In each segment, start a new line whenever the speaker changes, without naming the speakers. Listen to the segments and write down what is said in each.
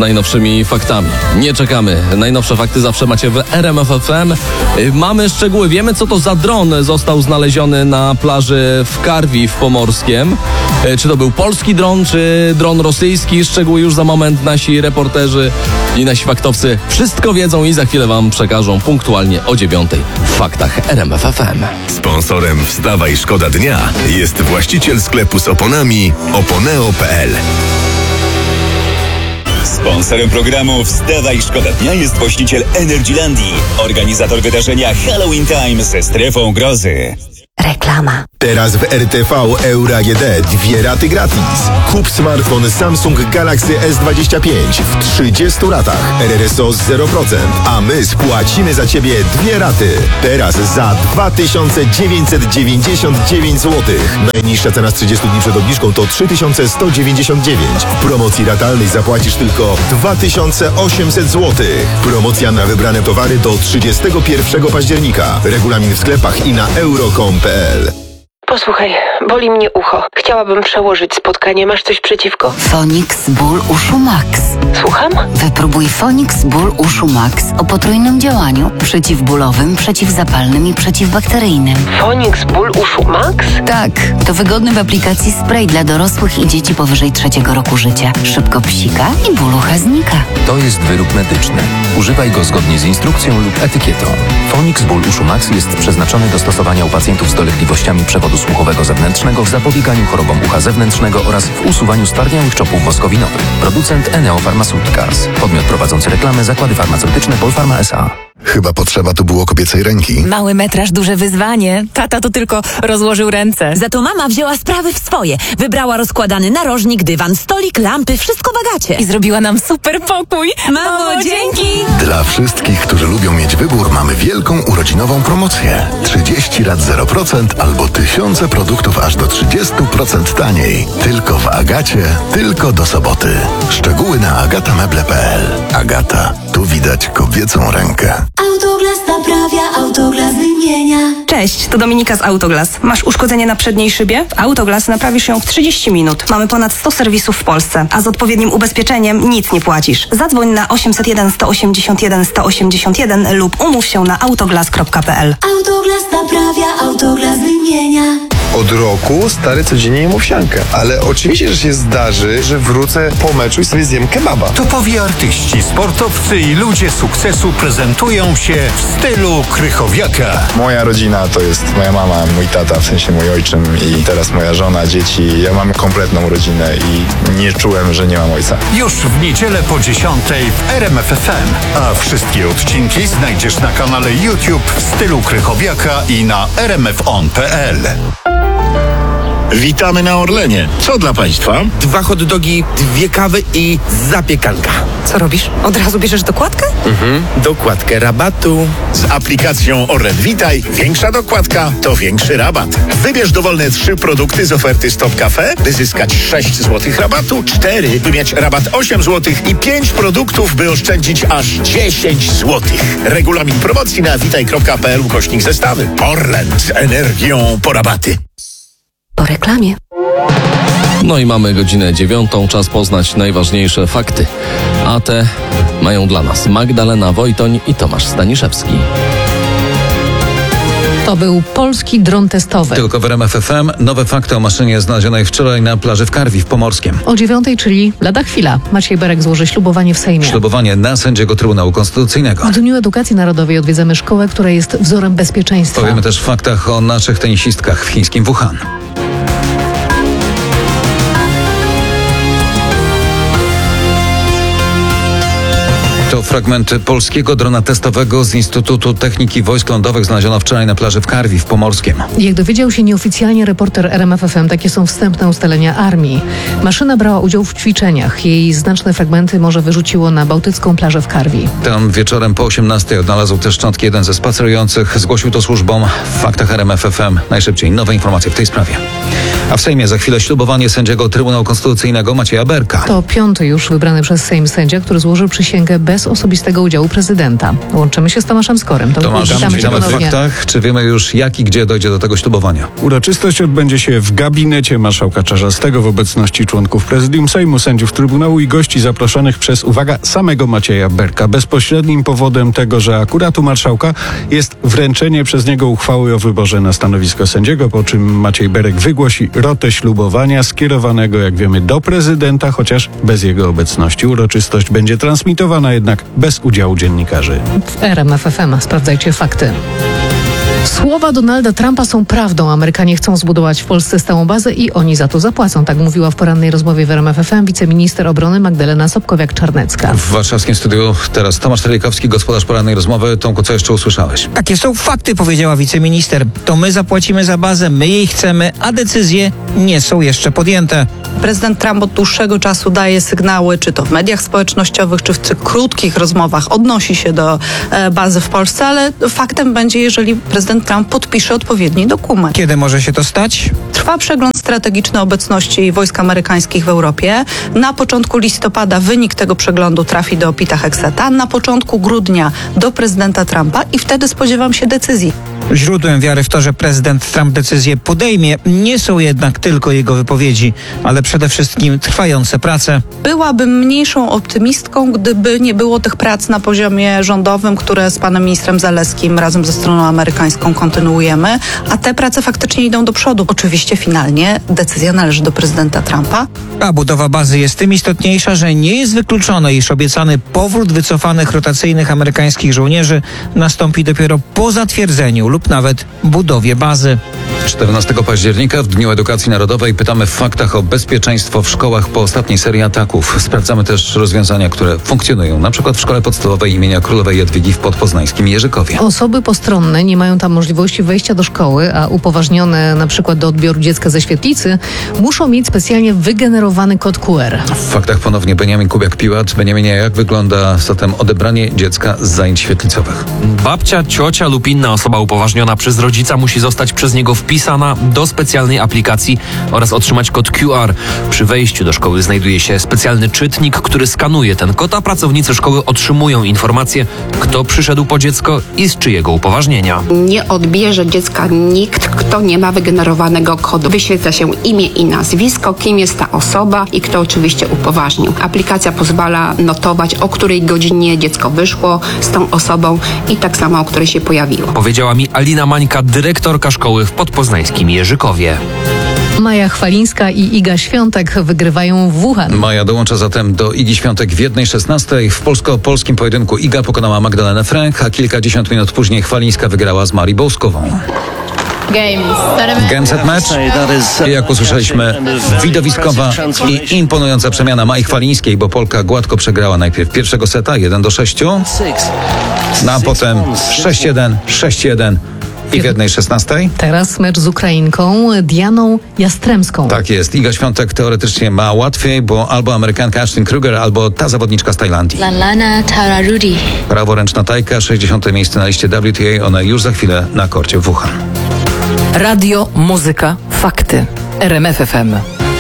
najnowszymi faktami. Nie czekamy. Najnowsze fakty zawsze macie w RMF FM. Mamy szczegóły. Wiemy, co to za dron został znaleziony na plaży w Karwiw Pomorskiem. Czy to był polski dron, czy dron rosyjski? Szczegóły już za moment. Nasi reporterzy i nasi faktowcy wszystko wiedzą i za chwilę wam przekażą punktualnie o 9:00 w faktach RMF FM.
Sponsorem Wstawaj Szkoda Dnia jest właściciel sklepu z oponami oponeo.pl.
Sponsorem programu Wstawaj Szkoda Dnia jest właściciel Energylandii, organizator wydarzenia Halloween Time ze strefą grozy.
Reklama.
Teraz w RTV Euro AGD 2 raty gratis. Kup smartfon Samsung Galaxy S25 w 30 ratach. RRSO z 0%, a my spłacimy za Ciebie 2 raty. Teraz za 2999 zł. Najniższa cena z 30 dni przed obniżką to 3199. W promocji ratalnej zapłacisz tylko 2800 zł. Promocja na wybrane towary do 31 października. Regulamin w sklepach i na euro.com.pl.
Posłuchaj, boli mnie ucho. Chciałabym przełożyć spotkanie. Masz coś przeciwko?
Phoenix Ból Uszu Max.
Słucham?
Wypróbuj Phoenix Ból Uszu Max o potrójnym działaniu. Przeciwbólowym, przeciwzapalnym i przeciwbakteryjnym.
Phoenix Ból Uszu Max?
Tak, to wygodny w aplikacji spray dla dorosłych i dzieci powyżej 3 roku życia. Szybko psika i ból ucha znika.
To jest wyrób medyczny. Używaj go zgodnie z instrukcją lub etykietą. Phoenix Ból Uszu Max jest przeznaczony do stosowania u pacjentów z dolegliwościami przewodu słuchowego zewnętrznego w zapobieganiu chorobom ucha zewnętrznego oraz w usuwaniu stwardniałych czopów woskowinowych. Producent Eneo Pharmaceuticals. Podmiot prowadzący reklamę Zakłady Farmaceutyczne Polpharma S.A.
Chyba potrzeba tu było kobiecej ręki.
Mały metraż, duże wyzwanie. Tata to tylko rozłożył ręce. Za to mama wzięła sprawy w swoje. Wybrała rozkładany narożnik, dywan, stolik, lampy, wszystko w Agacie. I zrobiła nam super pokój. Mamo, dzięki!
Dla wszystkich, którzy lubią mieć wybór, mamy wielką urodzinową promocję. 30 rat 0% albo tysiące produktów aż do 30% taniej. Tylko w Agacie, tylko do soboty. Szczegóły na agatameble.pl. Agata, tu widać kobiecą rękę.
Autoglas naprawia, Autoglas wymienia.
Cześć, to Dominika z Autoglas. Masz uszkodzenie na przedniej szybie? W Autoglas naprawisz ją w 30 minut. Mamy ponad 100 serwisów w Polsce, a z odpowiednim ubezpieczeniem nic nie płacisz. Zadzwoń na 801 181 181 lub umów się na autoglas.pl.
Autoglas naprawia, Autoglas wymienia.
Od roku stary codziennie jem owsiankę, ale oczywiście, że się zdarzy, że wrócę po meczu i sobie zjem kebaba.
Topowi artyści, sportowcy i ludzie sukcesu prezentują się w stylu Krychowiaka.
Moja rodzina to jest moja mama, mój tata, w sensie mój ojczym i teraz moja żona, dzieci. Ja mam kompletną rodzinę i nie czułem, że nie mam ojca.
Już w niedzielę po 10:00 w RMF FM, a wszystkie odcinki znajdziesz na kanale YouTube w stylu Krychowiaka i na rmfon.pl.
Witamy na Orlenie. Co dla Państwa?
2 hot dogi, 2 kawy i zapiekanka.
Co robisz? Od razu bierzesz dokładkę?
Dokładkę rabatu.
Z aplikacją Orlen Witaj większa dokładka to większy rabat. Wybierz dowolne 3 produkty z oferty Stop Cafe, by zyskać 6 zł rabatu, 4, by mieć rabat 8 zł i 5 produktów, by oszczędzić aż 10 zł. Regulamin promocji na witaj.pl/zestawy. Orlen z energią po rabaty.
Po reklamie.
No i mamy godzinę 9:00. Czas poznać najważniejsze fakty. A te mają dla nas Magdalena Wojtoń i Tomasz Staniszewski.
To był polski dron testowy.
Tylko w RMF FM nowe fakty o maszynie znalezionej wczoraj na plaży w Karwiw Pomorskiem.
O 9:00, czyli lada chwila. Maciej Berek złoży ślubowanie w Sejmie.
Ślubowanie na sędziego Trybunału Konstytucyjnego.
W Dniu Edukacji Narodowej odwiedzamy szkołę, która jest wzorem bezpieczeństwa.
Powiemy też w faktach o naszych tenisistkach w chińskim Wuhan. To fragmenty polskiego drona testowego z Instytutu Techniki Wojsk Lądowych znaleziono wczoraj na plaży w Karwiw Pomorskiem.
Jak dowiedział się nieoficjalnie reporter RMF FM, takie są wstępne ustalenia armii. Maszyna brała udział w ćwiczeniach. Jej znaczne fragmenty morze wyrzuciło na bałtycką plażę w Karwi.
Tam wieczorem po 18:00 odnalazł też szczątki jeden ze spacerujących. Zgłosił to służbom. W faktach RMF FM najszybciej nowe informacje w tej sprawie. A w Sejmie za chwilę ślubowanie sędziego Trybunału Konstytucyjnego Macieja Berka.
To 5. już wybrany przez Sejm sędzia, który złożył przysięgę bez osobistego udziału prezydenta. Łączymy się z Tomaszem Skorem.
Tomasz, witamy w faktach. Czy wiemy już, jak i gdzie dojdzie do tego ślubowania?
Uroczystość odbędzie się w gabinecie marszałka Czarzastego w obecności członków Prezydium Sejmu, sędziów Trybunału i gości zaproszonych przez, uwaga, samego Macieja Berka. Bezpośrednim powodem tego, że akurat u marszałka jest wręczenie przez niego uchwały o wyborze na stanowisko sędziego, po czym Maciej Berek wygłosi rotę ślubowania skierowanego, jak wiemy, do prezydenta, chociaż bez jego obecności. Uroczystość będzie transmitowana jednak bez udziału dziennikarzy.
W RMF FM sprawdzajcie fakty. Słowa Donalda Trumpa są prawdą. Amerykanie chcą zbudować w Polsce stałą bazę i oni za to zapłacą. Tak mówiła w porannej rozmowie w RMF FM wiceminister obrony Magdalena Sobkowiak-Czarnecka.
W warszawskim studiu teraz Tomasz Telikowski, gospodarz porannej rozmowy. Tomku, co jeszcze usłyszałeś?
Takie są fakty, powiedziała wiceminister. To my zapłacimy za bazę, my jej chcemy, a decyzje nie są jeszcze podjęte.
Prezydent Trump od dłuższego czasu daje sygnały, czy to w mediach społecznościowych, czy w tych krótkich rozmowach odnosi się do bazy w Polsce, ale faktem będzie, jeżeli prezydent Trump podpisze odpowiedni dokument.
Kiedy może się to stać?
Trwa przegląd strategiczny obecności wojsk amerykańskich w Europie. Na początku listopada wynik tego przeglądu trafi do Pita Hexeta, na początku grudnia do prezydenta Trumpa i wtedy spodziewam się decyzji.
Źródłem wiary w to, że prezydent Trump decyzję podejmie, nie są jednak tylko jego wypowiedzi, ale przede wszystkim trwające prace.
Byłabym mniejszą optymistką, gdyby nie było tych prac na poziomie rządowym, które z panem ministrem Zalewskim razem ze stroną amerykańską kontynuujemy, a te prace faktycznie idą do przodu. Oczywiście finalnie decyzja należy do prezydenta Trumpa.
A budowa bazy jest tym istotniejsza, że nie jest wykluczone, iż obiecany powrót wycofanych rotacyjnych amerykańskich żołnierzy nastąpi dopiero po zatwierdzeniu lub nawet budowie bazy.
14 października w Dniu Edukacji Narodowej pytamy w faktach o bezpieczeństwo w szkołach po ostatniej serii ataków. Sprawdzamy też rozwiązania, które funkcjonują, na przykład w Szkole Podstawowej imienia Królowej Jadwigi w podpoznańskim Jerzykowie.
Osoby postronne nie mają tam możliwości wejścia do szkoły, a upoważnione na przykład do odbioru dziecka ze świetlicy muszą mieć specjalnie wygenerowany kod QR.
W faktach ponownie Beniamin Kubiak-Piłat. Beniaminie, jak wygląda zatem odebranie dziecka z zajęć świetlicowych?
Babcia, ciocia lub inna osoba upoważniona przez rodzica musi zostać przez niego wpisana do specjalnej aplikacji oraz otrzymać kod QR. Przy wejściu do szkoły znajduje się specjalny czytnik, który skanuje ten kod, a pracownicy szkoły otrzymują informację, kto przyszedł po dziecko i z czyjego upoważnienia.
Nie odbierze dziecka nikt, kto nie ma wygenerowanego kodu. Wyświetla się imię i nazwisko, kim jest ta osoba i kto oczywiście upoważnił. Aplikacja pozwala notować, o której godzinie dziecko wyszło z tą osobą i tak samo, o której się pojawiło.
Powiedziała mi Alina Mańka, dyrektorka szkoły w podpoznańskim Jerzykowie.
Maja Chwalińska i Iga Świątek wygrywają w Wuhan.
Maja dołącza zatem do Igi Świątek w 1:16. W polsko-polskim pojedynku Iga pokonała Magdalenę Frank, a kilkadziesiąt minut później Chwalińska wygrała z Marią Boskową. Game set match. I jak usłyszeliśmy, widowiskowa i imponująca przemiana Mai Chwalińskiej, bo Polka gładko przegrała najpierw pierwszego seta 1-6, a potem 6-1, 6-1 i w 1:16.
Teraz mecz z Ukrainką Dianą Jastremską.
Tak jest. Iga Świątek teoretycznie ma łatwiej, bo albo Amerykanka Ashlyn Kruger, albo ta zawodniczka z Tajlandii.
Lalana Tararudi.
Praworęczna Tajka, 60. miejsce na liście WTA. Ona już za chwilę na korcie w Wuhan.
Radio, muzyka, fakty. RMF FM.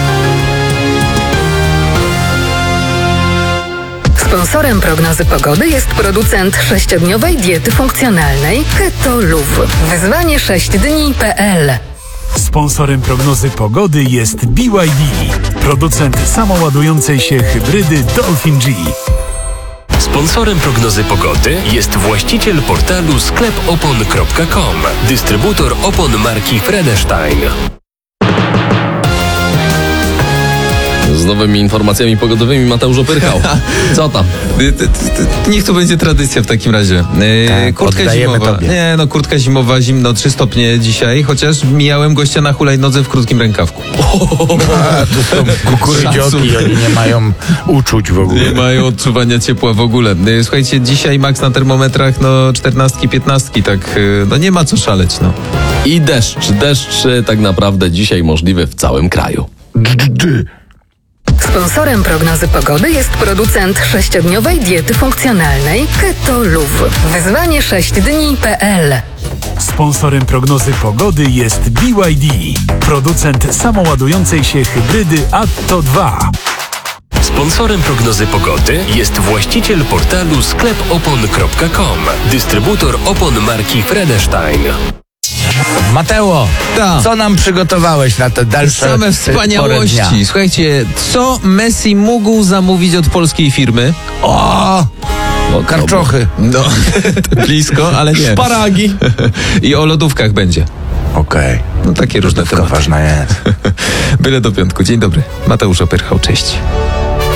Sponsorem prognozy pogody jest producent 6-dniowej diety funkcjonalnej Keto Luv. Wyzwanie 6dni.pl.
Sponsorem prognozy pogody jest BYD, producent samoładującej się hybrydy Dolphin G.
Sponsorem prognozy pogody jest właściciel portalu sklepopon.com, dystrybutor opon marki Fredestein.
Z nowymi informacjami pogodowymi Mateusz Opyrchał. Co tam?
Niech to będzie tradycja w takim razie. Kurtka zimowa.
Tobie.
Nie, no kurtka zimowa, zimno, 3 stopnie dzisiaj, chociaż mijałem gościa na hulajnodze w krótkim rękawku.
To są kukurydzioki, oni nie mają uczuć w ogóle.
Nie mają odczuwania ciepła w ogóle. Słuchajcie, dzisiaj maks na termometrach, no 14, 15, tak, no nie ma co szaleć, no.
I deszcz tak naprawdę dzisiaj możliwy w całym kraju.
Sponsorem prognozy pogody jest producent 6-dniowej diety funkcjonalnej Keto Luv. Wyzwanie 6dni.pl.
Sponsorem prognozy pogody jest BYD, producent samoładującej się hybrydy Atto 2.
Sponsorem prognozy pogody jest właściciel portalu sklepopon.com, dystrybutor opon marki Fredestein.
Mateo, co nam przygotowałeś na te dalsze
Same
porę
wspaniałości.
dnia?
Słuchajcie, co Messi mógł zamówić od polskiej firmy?
O, karczochy.
No, blisko, ale nie.
Szparagi.
I o lodówkach będzie.
Okej.
No takie różne tematy.
Ważna jest.
Byle do piątku. Dzień dobry. Mateusz Opyrchał, cześć.